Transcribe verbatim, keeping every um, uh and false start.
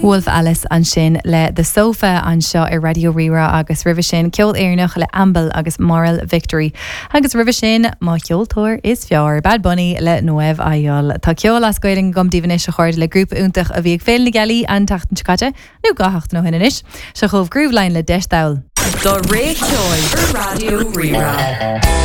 Wolf Alice an sin le The Sofa an seo I Radio Rira agus rih sin ceol éarnach le Amble agus Moral Victory. Agus rih sin má ceoltóir is fear Bad Bunny le Nueve Ayol. Tá ceol as goiling gom díhanis a chuir le grúp úntach a bhíag féil na gealaí an tachtan sicáte nó gahacht nó hinis. Se chomh grúbhlein le deistáil. The Ray Choy Radio Rira.